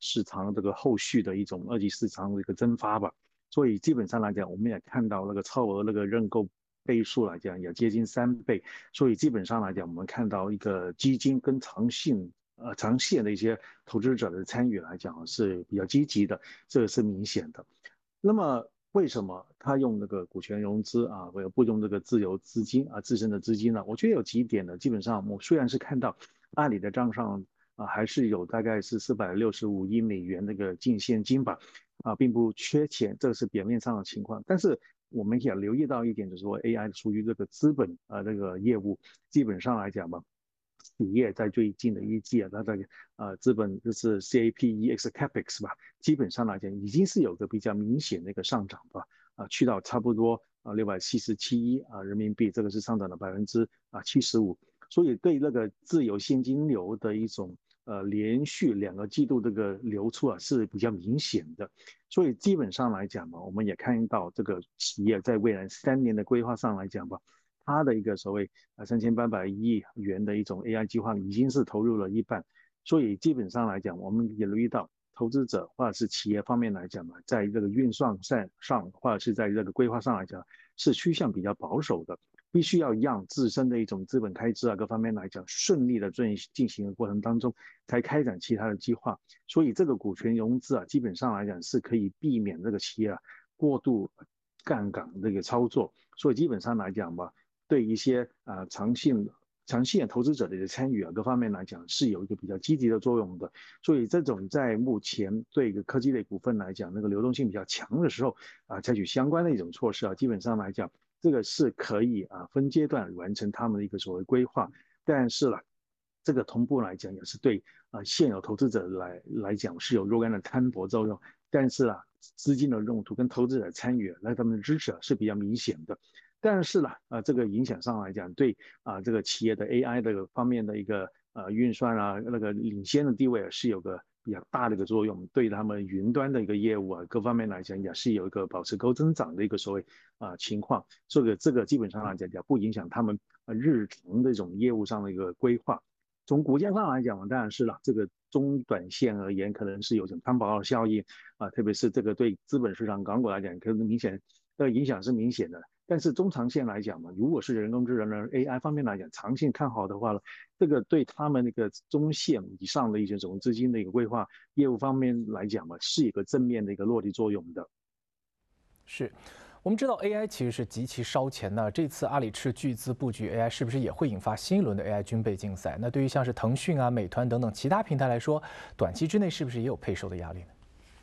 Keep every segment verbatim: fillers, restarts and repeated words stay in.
市场这个后续的一种二级市场的一个蒸发吧。所以基本上来讲，我们也看到那个超额那个认购倍数来讲也接近三倍，所以基本上来讲，我们看到一个基金跟长线呃长线的一些投资者的参与来讲是比较积极的，这个是明显的。那么为什么他用那个股权融资啊，而不用这个自由资金啊自身的资金呢？我觉得有几点呢，基本上我虽然是看到阿里的账上啊还是有大概是四百六十五亿美元那个净现金吧，啊并不缺钱，这个是表面上的情况，但是我们也留意到一点，就是说 A I 属于这个资本啊这个业务，基本上来讲吧。企业在最近的一季啊，它的呃资本就是 CAPEX Capex 吧，基本上来讲已经是有个比较明显的一个上涨吧，啊、呃，去到差不多啊六百七十七亿啊人民币，这个是上涨了百分之啊七十五，所以对那个自由现金流的一种呃连续两个季度这个流出啊是比较明显的，所以基本上来讲嘛，我们也看到这个企业在未来三年的规划上来讲吧。它的一个所谓呃三千八百亿元的一种 A I 计划已经是投入了一半，所以基本上来讲，我们也留意到投资者或者是企业方面来讲嘛，在这个运算上上或者是在这个规划上来讲，是趋向比较保守的，必须要让自身的一种资本开支啊各方面来讲顺利的进进行的过程当中，才开展其他的计划。所以这个股权融资啊，基本上来讲是可以避免这个企业啊过度杠杆这个操作。所以基本上来讲吧。对一些呃长线长线投资者的参与啊，各方面来讲是有一个比较积极的作用的。所以这种在目前对一个科技类股份来讲，那个流动性比较强的时候啊，采取相关的一种措施啊，基本上来讲，这个是可以啊分阶段完成他们的一个所谓规划。但是了，这个同步来讲也是对啊现有投资者来来讲是有若干的摊薄作用。但是啊，资金的用途跟投资者参与来他们的支持啊是比较明显的。但是呢，啊，这个影响上来讲，对啊，这个企业的 A I 这个方面的一个呃运算啊，那个领先的地位是有个比较大的一个作用，对他们云端的一个业务啊，各方面来讲也是有一个保持高增长的一个所谓啊情况。这个这个基本上来讲，也不影响他们日常的这种业务上的一个规划。从股价上来讲，当然是了，这个中短线而言，可能是有种摊薄的效应啊，特别是这个对资本市场港股来讲，可能明显的影响是明显的。但是中长线来讲嘛，如果是人工智能的 A I 方面来讲，长线看好的话呢，这个对他们那个中线以上的一些种资金的一个规划业务方面来讲嘛，是一个正面的一个落地作用的。 是。我们知道 A I 其实是极其烧钱的，这次阿里斥巨资布局 A I， 是不是也会引发新一轮的 A I 军备竞赛？那对于像是腾讯啊、美团等等其他平台来说，短期之内是不是也有配售的压力呢？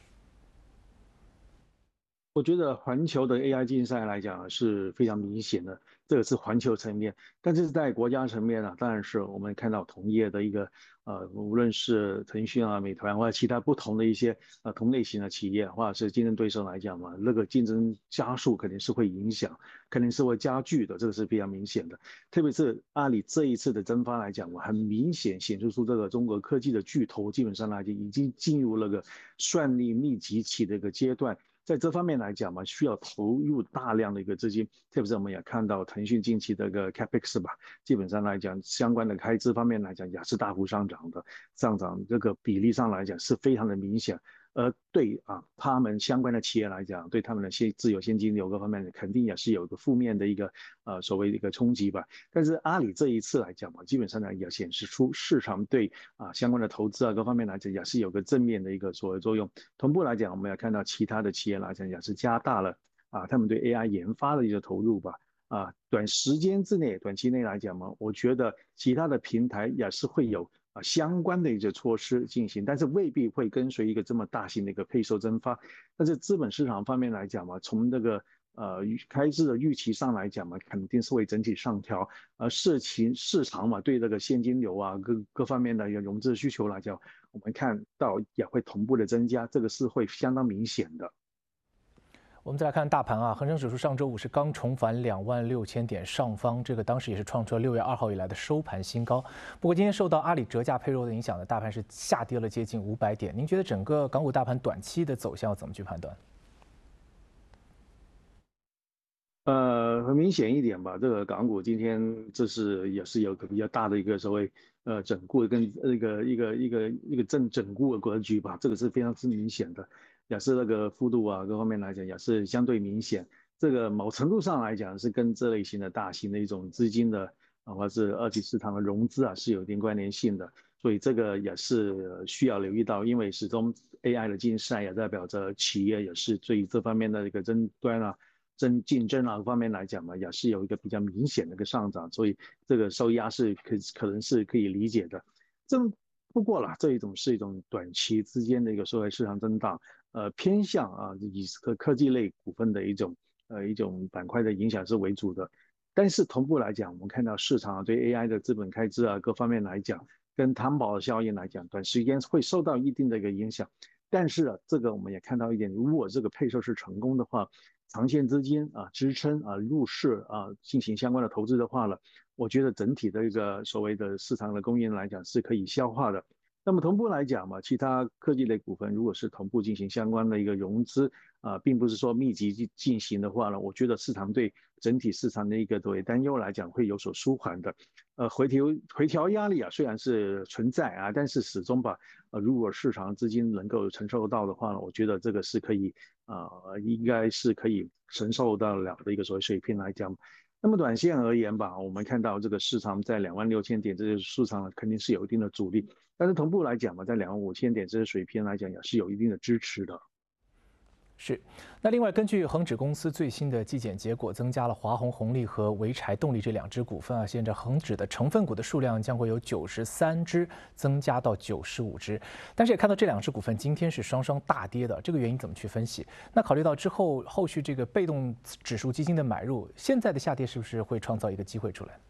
我觉得环球的 A I 竞赛来讲是非常明显的，这个是环球层面，但是在国家层面呢，当然是我们看到同业的一个呃，无论是腾讯啊、美团或者其他不同的一些呃同类型的企业或者是竞争对手来讲嘛，那个竞争加速肯定是会影响，肯定是会加剧的，这个是非常明显的。特别是阿里这一次的蒸发来讲嘛，很明显显示出这个中国科技的巨头基本上来讲已经进入了个算力密集期的一个阶段。在这方面来讲嘛，需要投入大量的一个资金，特别是我们也看到腾讯近期的一个 capex 吧，基本上来讲，相关的开支方面来讲也是大幅上涨的，上涨这个比例上来讲是非常的明显。而对啊，他们相关的企业来讲，对他们的现自有现金流各方面肯定也是有一个负面的一个呃所谓的一个冲击吧。但是阿里这一次来讲嘛，基本上呢也显示出市场对啊相关的投资啊各方面来讲也是有个正面的一个所谓作用。同步来讲，我们也看到其他的企业来讲也是加大了啊他们对 A I 研发的一个投入吧。啊，短时间之内、短期内来讲嘛，我觉得其他的平台也是会有啊相关的一些措施进行，但是未必会跟随一个这么大型的一个配售蒸发。但是资本市场方面来讲嘛，从这个呃开支的预期上来讲嘛，肯定是会整体上调。而市情市场嘛，对这个现金流啊各各方面的一个融资需求来讲，我们看到也会同步的增加，这个是会相当明显的。 我们再来看大盘啊，恒生指数上周五是刚重返两万六千点上方，这个当时也是创出了六月二号以来的收盘新高。不过今天受到阿里折价配售的影响呢，大盘是下跌了接近五百点。您觉得整个港股大盘短期的走向要怎么去判断？ 呃，很明显一点吧，这个港股今天这是也是有个比较大的一个所谓呃整固跟一个一个一个一个正整固的格局吧，这个是非常之明显的，也是那个幅度啊各方面来讲也是相对明显。这个某程度上来讲是跟这类型的大型的一种资金的啊或者是二级市场的融资啊是有一定关联性的，所以这个也是需要留意到，因为始终 A I 的竞赛也代表着企业也是对这方面的一个争端啊。争竞争啊方面来讲嘛，也是有一个比较明显的一个上涨，所以这个受压是可可能是可以理解的。这不过啦，这一种是一种短期之间的一个社会市场震荡，呃，偏向啊以科科技类股份的一种呃一种板块的影响是为主的。但是同步来讲，我们看到市场对 A I 的资本开支啊各方面来讲，跟摊薄的效应来讲，短时间会受到一定的一个影响。但是啊，这个我们也看到一点，如果这个配售是成功的话，长线资金啊支撑啊入市啊进行相关的投资的话呢，我觉得整体的一个所谓的市场的供应来讲是可以消化的。那么同步来讲嘛，其他科技类股份如果是同步进行相关的一个融资啊，并不是说密集进行的话呢，我觉得市场对整体市场的一个作为担忧来讲会有所舒缓的。呃，回调回调压力啊虽然是存在啊，但是始终吧，呃，如果市场资金能够承受到的话呢，我觉得这个是可以啊、呃，应该是可以承受到了的一个所谓水平来讲。那么短线而言吧，我们看到这个市场在两万六千点这些市场肯定是有一定的阻力，但是同步来讲嘛，在两万五千点这些水平来讲也是有一定的支持的。 是，那另外根据恒指公司最新的季检结果，增加了华虹红利和潍柴动力这两只股份啊，现在恒指的成分股的数量将会由九十三只增加到九十五只，但是也看到这两只股份今天是双双大跌的，这个原因怎么去分析？那考虑到之后后续这个被动指数基金的买入，现在的下跌是不是会创造一个机会出来？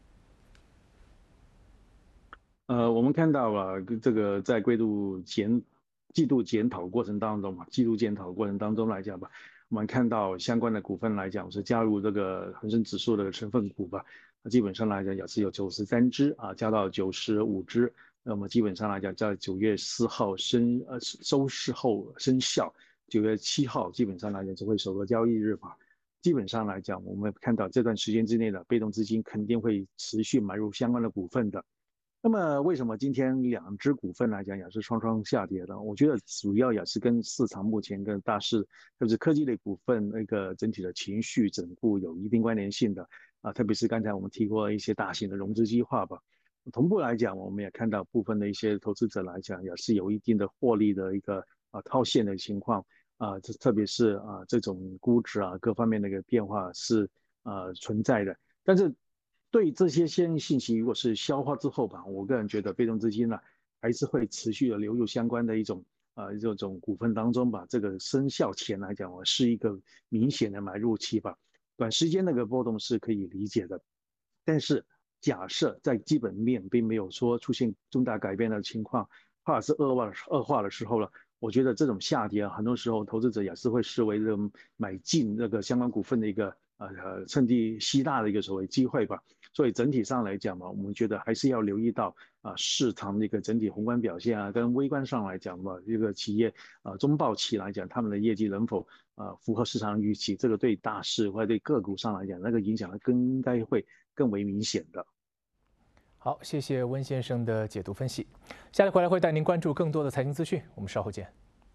呃，我们看到了这个在季度检季度检讨过程当中嘛，季度检讨过程当中来讲吧，我们看到相关的股份来讲是加入这个恒生指数的成分股吧，基本上来讲也是有九十三只啊，加到九十五只，那么基本上来讲在九月四号生呃收市后生效，九月七号基本上来讲就会首个交易日吧。基本上来讲，我们看到这段时间之内的被动资金肯定会持续买入相关的股份的。那么为什么今天两只股份来讲也是双双下跌呢？我觉得主要也是跟市场目前跟大势，特别是科技类股份那个整体的情绪整固有一定关联性的啊，特别是刚才我们提过一些大型的融资计划吧。同步来讲，我们也看到部分的一些投资者来讲也是有一定的获利的一个啊套现的情况啊，这特别是啊这种估值啊各方面的一个变化是啊存在的，但是。对这些先信息，如果是消化之后吧，我个人觉得被动资金呢还是会持续的流入相关的一种呃这种股份当中吧。这个生效前来讲，我是一个明显的买入期吧。短时间那个波动是可以理解的，但是假设在基本面并没有说出现重大改变的情况，或者是恶化恶化的时候了，我觉得这种下跌啊，很多时候投资者也是会视为这个买进那个相关股份的一个呃趁机吸纳的一个所谓机会吧。所以整体上来讲嘛，我们觉得还是要留意到啊市场的一个整体宏观表现啊，跟微观上来讲嘛，这个企业啊中报期来讲，他们的业绩能否啊符合市场预期，这个对大势或者对个股上来讲，那个影响更应该会更为明显的。 好，谢谢温先生的解读分析。下来回来会带您关注更多的财经资讯，我们稍后见。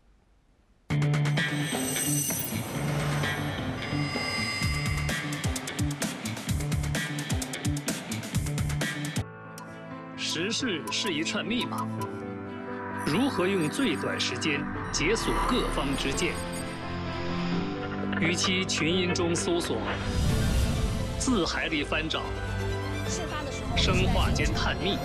时事是一串密码，如何用最短时间解锁各方之见？与其群音中搜索，字海里翻找，生化间探秘，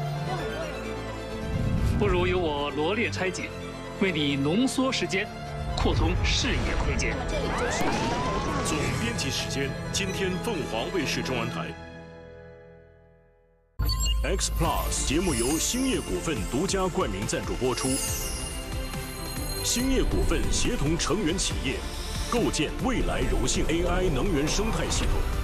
不如由我罗列拆解，为你浓缩时间，扩通视野空间。 总编辑时间，今天凤凰卫视中文台。X Plus 节目由兴业股份独家冠名赞助播出。兴业股份协同成员企业，构建未来柔性 A I 能源生态系统。